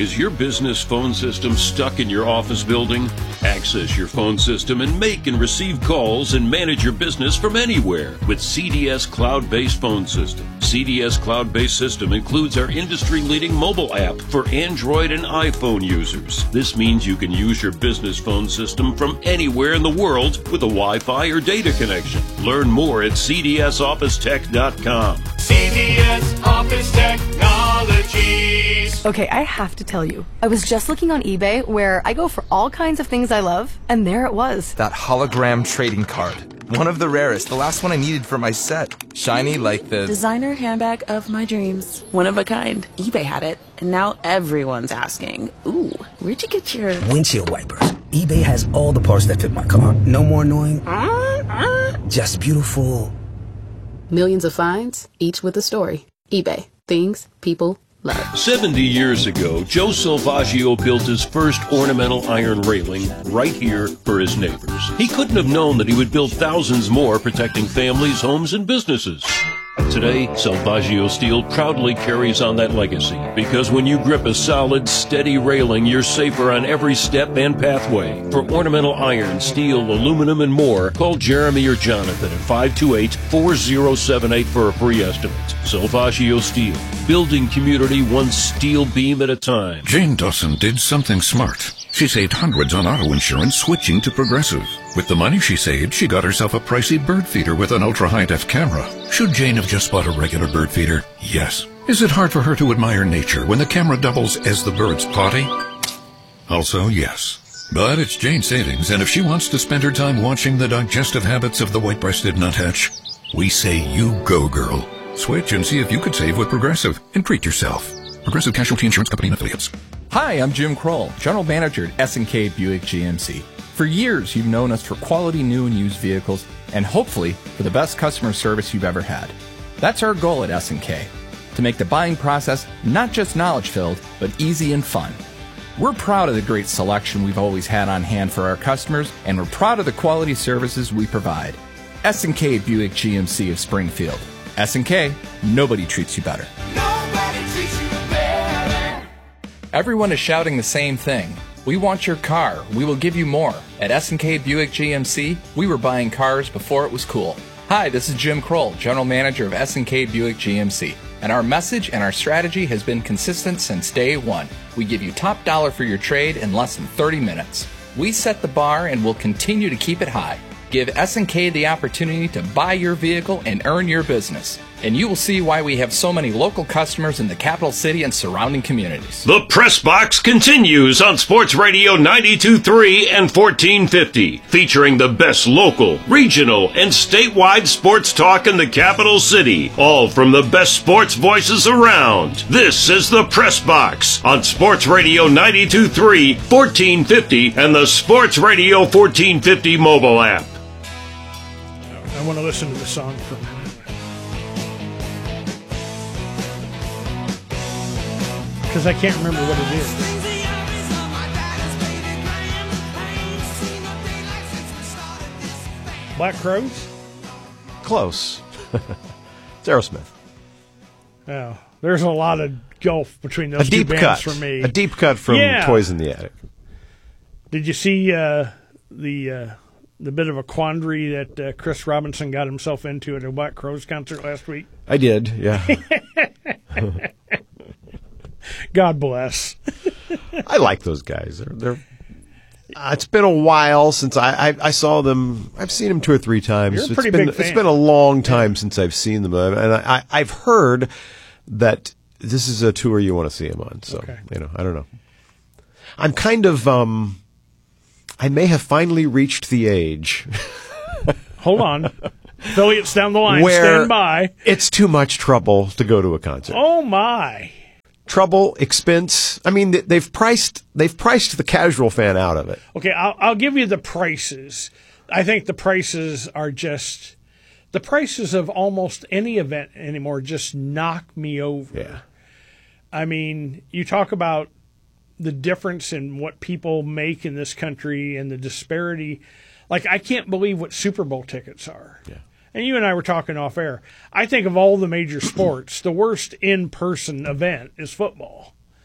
Is your business phone system stuck in your office building? Access your phone system and make and receive calls and manage your business from anywhere with CDS Cloud-Based Phone System. CDS Cloud-Based System includes our industry-leading mobile app for Android and iPhone users. This means you can use your business phone system from anywhere in the world with a Wi-Fi or data connection. Learn more at cdsofficetech.com. CDS Office Technologies. Okay, I have to tell you, I was just looking on eBay where I go for all kinds of things I love, and there it was. That hologram trading card. One of the rarest, the last one I needed for my set. Shiny like the designer handbag of my dreams. One of a kind. eBay had it, and now everyone's asking, ooh, where'd you get your windshield wipers? eBay has all the parts that fit my car. No more annoying. Just beautiful. Millions of finds, each with a story. eBay. Things people love. 70 years ago, Joe Salvaggio built his first ornamental iron railing right here for his neighbors. He couldn't have known that he would build thousands more protecting families, homes, and businesses. Today, Salvaggio Steel proudly carries on that legacy because when you grip a solid, steady railing, you're safer on every step and pathway. For ornamental iron, steel, aluminum, and more, call Jeremy or Jonathan at 528-4078 for a free estimate. Salvaggio Steel, building community one steel beam at a time. Jane Dawson did something smart. She saved hundreds on auto insurance switching to Progressive. With the money she saved, she got herself a pricey bird feeder with an ultra-high-def camera. Should Jane have just bought a regular bird feeder? Yes. Is it hard for her to admire nature when the camera doubles as the bird's potty? Also, yes. But it's Jane's savings, and if she wants to spend her time watching the digestive habits of the white-breasted nuthatch, we say you go, girl. Switch and see if you could save with Progressive and treat yourself. Progressive Casualty Insurance Company and Affiliates. Hi, I'm Jim Kroll, General Manager at S&K Buick GMC. For years, you've known us for quality new and used vehicles, and hopefully for the best customer service you've ever had. That's our goal at S&K, to make the buying process not just knowledge-filled, but easy and fun. We're proud of the great selection we've always had on hand for our customers, and we're proud of the quality services we provide. S&K Buick GMC of Springfield. S&K, nobody treats you better. Everyone is shouting the same thing. We want your car. We will give you more. At S&K Buick GMC, we were buying cars before it was cool. Hi, this is Jim Kroll, General Manager of S&K Buick GMC. And our message and our strategy has been consistent since day one. We give you top dollar for your trade in less than 30 minutes. We set the bar and will continue to keep it high. Give S&K the opportunity to buy your vehicle and earn your business. And you will see why we have so many local customers in the capital city and surrounding communities. The Press Box continues on Sports Radio 92.3 and 1450, featuring the best local, regional, and statewide sports talk in the capital city, all from the best sports voices around. This is the Press Box on Sports Radio 92.3, 1450, and the Sports Radio 1450 mobile app. I want to listen to the song for a minute. Because I can't remember what it is. Black Crowes? Close. It's Aerosmith. Oh, there's a lot of gulf between those two bands for me. A deep cut from Toys in the Attic. Did you see the bit of a quandary that Chris Robinson got himself into at a Black Crowes concert last week? I did, yeah. God bless. I like those guys. They're it's been a while since I saw them. I've seen them 2 or 3 times. You're a pretty big fan. It's been a long time since I've seen them, and I've heard that this is a tour you want to see them on. So I don't know. I'm kind of I may have finally reached the age. Hold on. Affiliates down the line, where stand by. It's too much trouble to go to a concert. Oh my. Trouble, expense. I mean, they've priced the casual fan out of it. Okay, I'll give you the prices. I think the prices are just the prices of almost any event anymore just knock me over. Yeah. I mean, you talk about the difference in what people make in this country and the disparity. Like, I can't believe what Super Bowl tickets are. Yeah. And you and I were talking off air. I think of all the major sports, the worst in-person event is football.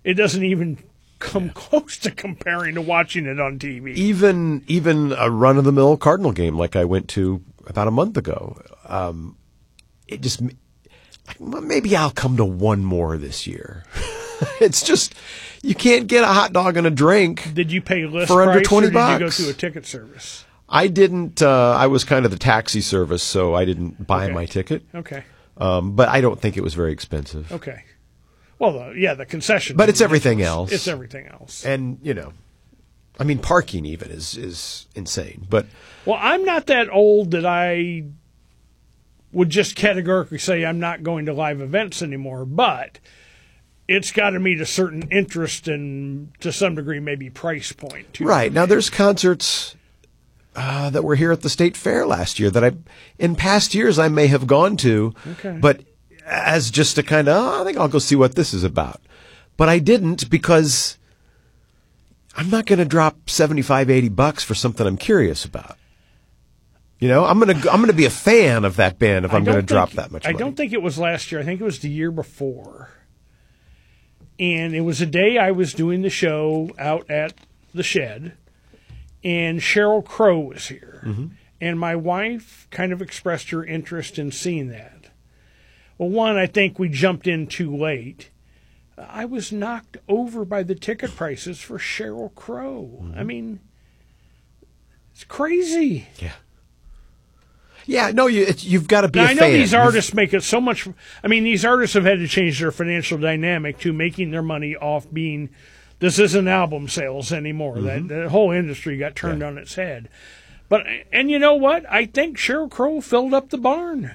It doesn't even come close to comparing to watching it on TV. Even a run-of-the-mill Cardinal game like I went to about a month ago, it just, maybe I'll come to one more this year. It's just, you can't get a hot dog and a drink. Did you pay list for under price, $20? Or did you go through a ticket service? I didn't. I was kind of the taxi service, so I didn't buy my ticket. Okay. But I don't think it was very expensive. Okay. Well, the concession. But it's everything else. It's everything else. And, I mean, parking even is insane. But well, I'm not that old that I would just categorically say I'm not going to live events anymore, but it's got to meet a certain interest and, to some degree, maybe price point, too. Right. Now, there's concerts that were here at the State Fair last year that in past years I may have gone to, but as just a kind of, I think I'll go see what this is about. But I didn't because I'm not going to drop $75-$80 for something I'm curious about. I'm going to be a fan of that band if I'm going to drop that much money. I don't think it was last year. I think it was the year before. And it was a day I was doing the show out at the Shed, and Sheryl Crow was here. Mm-hmm. And my wife kind of expressed her interest in seeing that. Well, one, I think we jumped in too late. I was knocked over by the ticket prices for Sheryl Crow. Mm-hmm. I mean, it's crazy. Yeah. Yeah, no, you've got to be a fan. I know these artists make it so much. I mean, these artists have had to change their financial dynamic to making their money off being, this isn't album sales anymore. Mm-hmm. That the whole industry got turned on its head. And you know what? I think Sheryl Crow filled up the barn.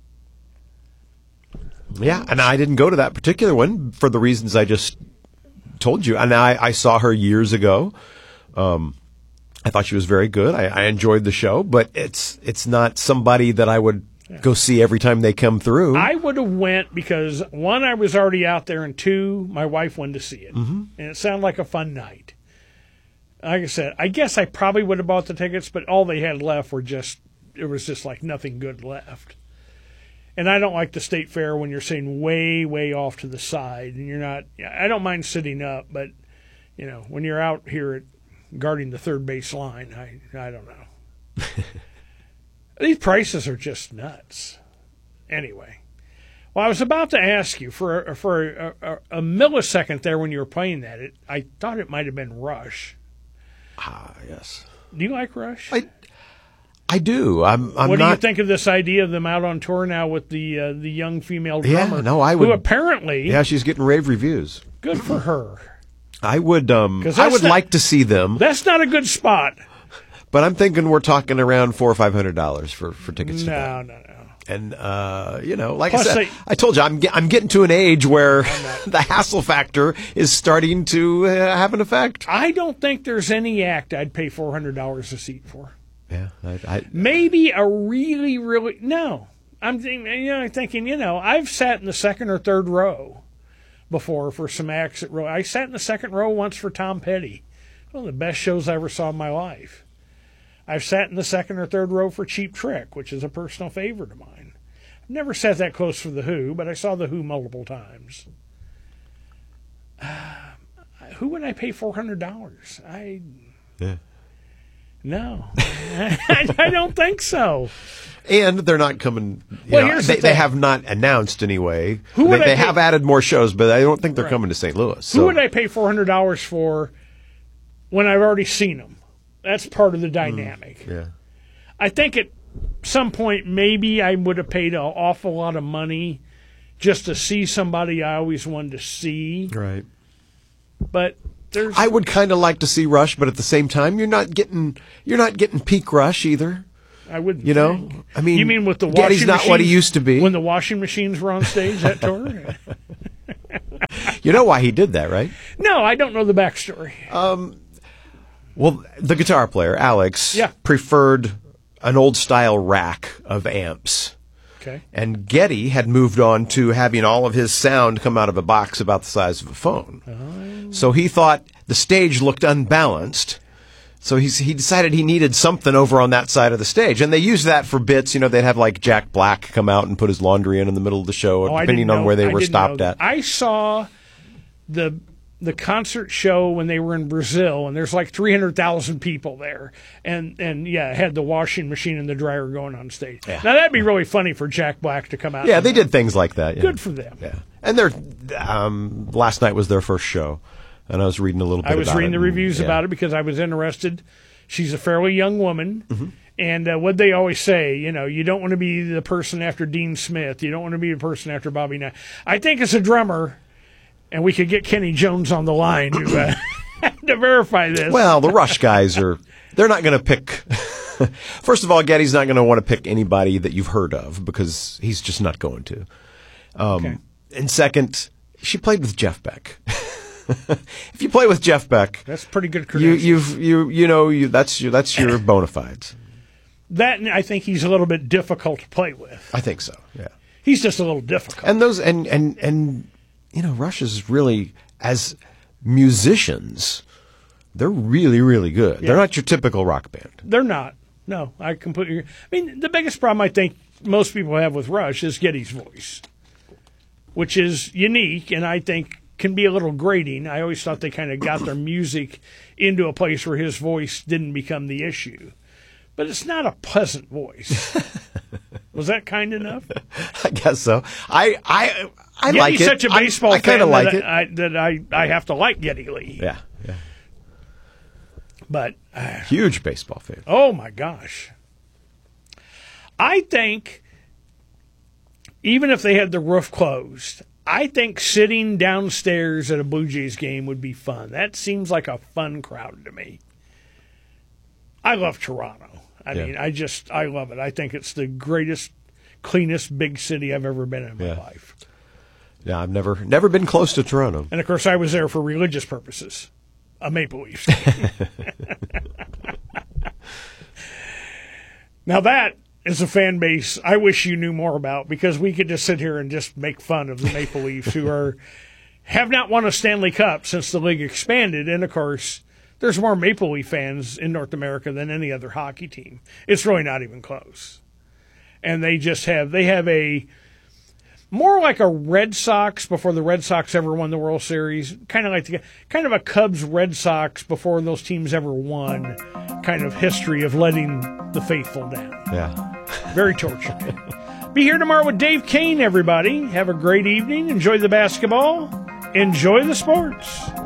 Yeah, and I didn't go to that particular one for the reasons I just told you. And I saw her years ago. I thought she was very good. I enjoyed the show, but it's not somebody that I would go see every time they come through. I would have went because, one, I was already out there, and two, my wife wanted to see it. Mm-hmm. And it sounded like a fun night. Like I said, I guess I probably would have bought the tickets, but all they had left were there was just like nothing good left. And I don't like the State Fair when you're sitting way, way off to the side, and you're not, I don't mind sitting up, but, when you're out here guarding the third base line, I don't know. These prices are just nuts. Anyway, well, I was about to ask you for a millisecond there when you were playing that. I thought it might have been Rush. Ah, yes. Do you like Rush? I do. What do you think of this idea of them out on tour now with the young female drummer? Yeah, no, I would. Who apparently, yeah, she's getting rave reviews. Good for her. I would like to see them. That's not a good spot. But I'm thinking we're talking around $400 or $500 for tickets. No. And like plus I said, I told you I'm getting to an age where the hassle factor is starting to have an effect. I don't think there's any act I'd pay $400 a seat for. Yeah, maybe a really, really no. I'm thinking, I've sat in the second or third row before for some acts at row. I sat in the second row once for Tom Petty. One of the best shows I ever saw in my life. I've sat in the second or third row for Cheap Trick, which is a personal favorite of mine. I've never sat that close for The Who, but I saw The Who multiple times. Who would I pay $400? No. I don't think so. And they're not coming. They have not announced anyway. They have added more shows, but I don't think they're coming to St. Louis. So. Who would I pay $400 for when I've already seen them? That's part of the dynamic. Yeah. I think at some point maybe I would have paid an awful lot of money just to see somebody I always wanted to see. Right. But I would kind of like to see Rush, but at the same time, you're not getting peak Rush either. I wouldn't. Think. I mean, you mean with the washing Geddy's not machines, what he used to be when the washing machines were on stage that tour. You know why he did that, right? No, I don't know the backstory. Well, the guitar player Alex preferred an old style rack of amps. Okay. And Geddy had moved on to having all of his sound come out of a box about the size of a phone. Oh. So he thought the stage looked unbalanced. So he decided he needed something over on that side of the stage. And they used that for bits. They'd have like Jack Black come out and put his laundry in the middle of the show, depending on where they were stopped at. I saw the the concert show when they were in Brazil, and there's like 300,000 people there, and had the washing machine and the dryer going on stage. Yeah. Now that'd be really funny for Jack Black to come out. Yeah, they did things like that. Yeah. Good for them. Yeah, and they're last night was their first show, and I was reading a little bit. I was about reading it the reviews about it because I was interested. She's a fairly young woman. Mm-hmm. And what they always say, you don't want to be the person after Dean Smith. You don't want to be the person after Bobby Knight. I think as a drummer, and we could get Kenny Jones on the line to verify this. Well, the Rush guys they're not going to pick. First of all, Geddy's not going to want to pick anybody that you've heard of because he's just not going to. Okay. And second, she played with Jeff Beck. If you play with Jeff Beck, that's pretty good credentials. That's your bona fides. That, I think he's a little bit difficult to play with. I think so. Yeah, he's just a little difficult. And those and Rush is really, as musicians, they're really, really good. Yeah. They're not your typical rock band. They're not. No, I completely agree. I mean, the biggest problem I think most people have with Rush is Geddy's voice, which is unique, and I think can be a little grating. I always thought they kind of got their music into a place where his voice didn't become the issue. But it's not a pleasant voice. Was that kind enough? I guess so. I like it. He's such a baseball fan kind of like that I have to like Geddy Lee. Yeah. But huge baseball fan. Oh my gosh! I think even if they had the roof closed, I think sitting downstairs at a Blue Jays game would be fun. That seems like a fun crowd to me. I love Toronto. I mean, I love it. I think it's the greatest, cleanest big city I've ever been in my life. Yeah, I've never been close to Toronto. And, of course, I was there for religious purposes, a Maple Leafs game. Now, that is a fan base I wish you knew more about, because we could just sit here and just make fun of the Maple Leafs, who have not won a Stanley Cup since the league expanded. And, of course, there's more Maple Leaf fans in North America than any other hockey team. It's really not even close. And they have a more like a Red Sox before the Red Sox ever won the World Series, kind of a Cubs Red Sox before those teams ever won, kind of history of letting the faithful down. Yeah. Very tortured. Be here tomorrow with Dave Kane, everybody. Have a great evening. Enjoy the basketball. Enjoy the sports.